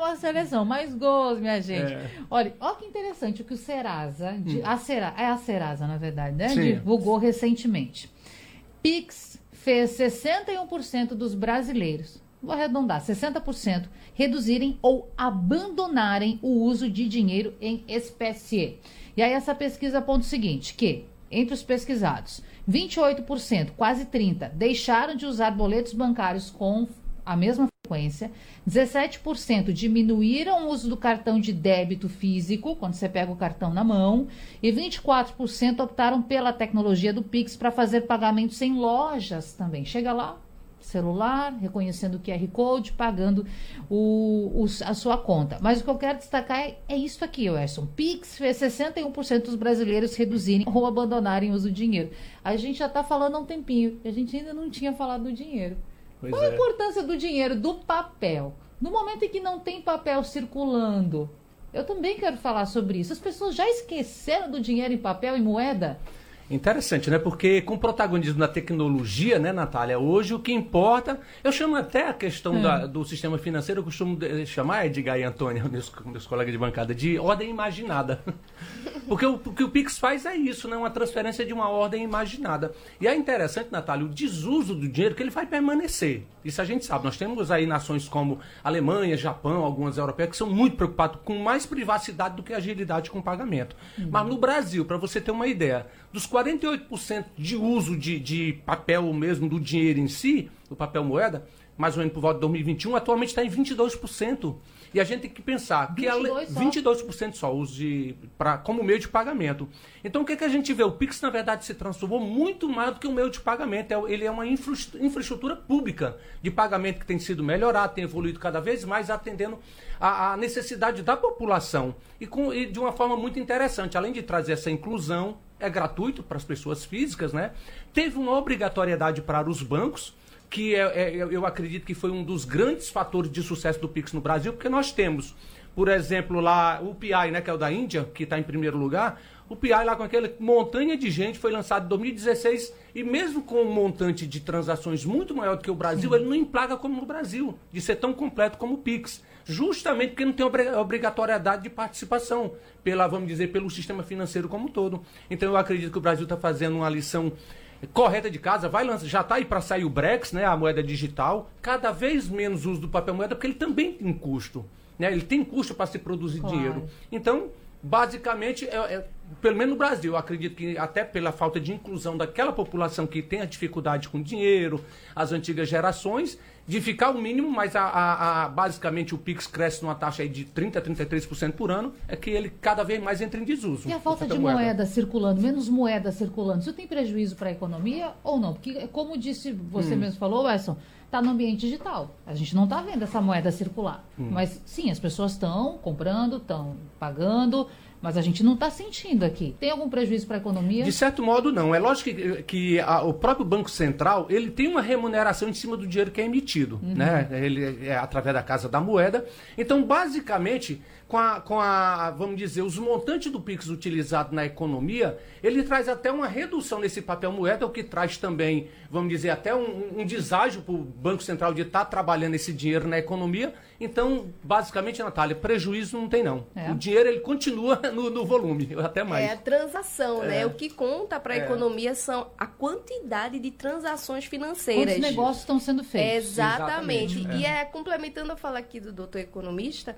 uma seleção, mais gols, minha gente. Olha que interessante o que o Serasa, a Serasa, na verdade, né, divulgou recentemente. Pix fez 61% dos brasileiros, vou arredondar, 60%, reduzirem ou abandonarem o uso de dinheiro em espécie. E aí essa pesquisa aponta o seguinte, que entre os pesquisados, 28%, quase 30%, deixaram de usar boletos bancários com a mesma frequência, 17% diminuíram o uso do cartão de débito físico, quando você pega o cartão na mão, e 24% optaram pela tecnologia do Pix para fazer pagamentos em lojas também. Chega lá, celular, reconhecendo o QR Code, pagando a sua conta. Mas o que eu quero destacar é isso aqui, Emerson. Pix fez 61% dos brasileiros reduzirem ou abandonarem o uso do dinheiro. A gente já está falando há um tempinho, a gente ainda não tinha falado do dinheiro. Qual a importância do dinheiro, do papel? No momento em que não tem papel circulando, eu também quero falar sobre isso. As pessoas já esqueceram do dinheiro em papel e moeda? Interessante, né? Porque com o protagonismo da tecnologia, né, Natália? Hoje o que importa, eu chamo até a questão do sistema financeiro, eu costumo chamar, Edgar e Antônio, meus colegas de bancada, de ordem imaginada. Porque o que o Pix faz é isso, né? Uma transferência de uma ordem imaginada. E é interessante, Natália, o desuso do dinheiro, que ele vai permanecer. Isso a gente sabe. Nós temos aí nações como Alemanha, Japão, algumas europeias, que são muito preocupadas com mais privacidade do que agilidade com o pagamento. Mas no Brasil, para você ter uma ideia, dos 48% de uso de papel mesmo, do dinheiro em si, do papel moeda, mais ou menos por volta de 2021, atualmente está em 22%. E a gente tem que pensar que 22% só uso como meio de pagamento. Então o que a gente vê? O Pix, na verdade, se transformou muito mais do que um meio de pagamento. Ele é uma infraestrutura pública de pagamento que tem sido melhorada, tem evoluído cada vez mais, atendendo a necessidade da população. E de uma forma muito interessante, além de trazer essa inclusão, é gratuito para as pessoas físicas, né? Teve uma obrigatoriedade para os bancos, que eu acredito que foi um dos grandes fatores de sucesso do Pix no Brasil, porque nós temos, por exemplo, lá o PI, né, que é o da Índia, que está em primeiro lugar. O PI lá com aquela montanha de gente foi lançado em 2016 e mesmo com um montante de transações muito maior do que o Brasil, ele não emplaga como no Brasil, de ser tão completo como o Pix. Justamente porque não tem obrigatoriedade de participação, vamos dizer, pelo sistema financeiro como um todo. Então eu acredito que o Brasil está fazendo uma lição correta de casa, já está aí para sair o Brex, né, a moeda digital, cada vez menos uso do papel moeda, porque ele também tem custo, né, ele tem custo para se produzir dinheiro. Então, basicamente, pelo menos no Brasil, eu acredito que até pela falta de inclusão daquela população que tem a dificuldade com dinheiro, as antigas gerações, de ficar o mínimo, mas basicamente o Pix cresce numa taxa aí de 30% a 33% por ano, é que ele cada vez mais entra em desuso. E a falta de moeda circulando, menos moeda circulando, isso tem prejuízo para a economia ou não? Porque, como disse, você mesmo falou, Edson, está no ambiente digital. A gente não está vendo essa moeda circular. Mas, sim, as pessoas estão comprando, estão pagando, mas a gente não está sentindo aqui. Tem algum prejuízo para a economia? De certo modo, não. É lógico que o próprio Banco Central, ele tem uma remuneração em cima do dinheiro que é emitido, né? Ele é através da Casa da Moeda. Então, basicamente, vamos dizer, os montantes do Pix utilizado na economia, ele traz até uma redução nesse papel moeda, o que traz também, vamos dizer, até um deságio para o Banco Central de estar trabalhando esse dinheiro na economia. Então, basicamente, Natália, prejuízo não tem não. O dinheiro, ele continua no volume, até mais. É a transação, né? O que conta para a economia são a quantidade de transações financeiras. Quantos negócios estão sendo feitos. Exatamente. E complementando a fala aqui do doutor economista,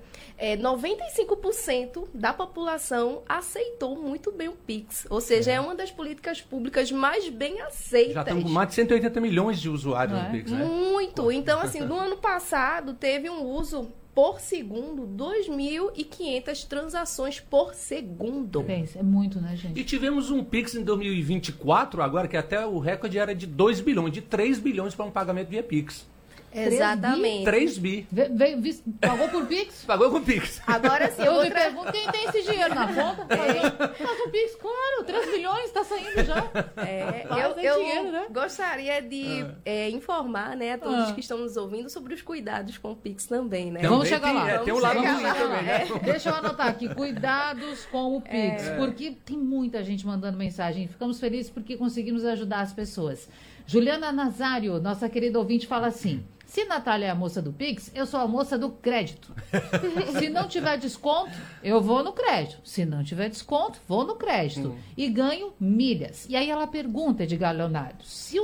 95% da população aceitou muito bem o Pix. Ou seja, é uma das políticas públicas mais bem aceitas. Já estamos com mais de 180 milhões de usuários no Pix, né? Muito. Então, assim, no ano passado, teve um uso por segundo, 2.500 transações por segundo. É muito, né, gente? E tivemos um Pix em 2024, agora que até o recorde era de 2 bilhões, de 3 bilhões para um pagamento via Pix. Exatamente. 3 bi. Pagou por Pix? Pagou com Pix. Agora sim, eu me pergunto quem tem esse dinheiro na conta. Faz o Pix, claro, 3 bilhões está saindo já. Eu dinheiro, né? gostaria de informar, né, a todos que estão nos ouvindo sobre os cuidados com o Pix também, né? Vamos chegar lá. Tem um lado ruim também, né? Deixa eu anotar aqui, cuidados com o Pix, porque tem muita gente mandando mensagem. Ficamos felizes porque conseguimos ajudar as pessoas. Juliana Nazário, nossa querida ouvinte, fala assim: se Natália é a moça do Pix, eu sou a moça do crédito. Se não tiver desconto, eu vou no crédito. Se não tiver desconto, vou no crédito. E ganho milhas. E aí ela pergunta, Edgar Leonardo, se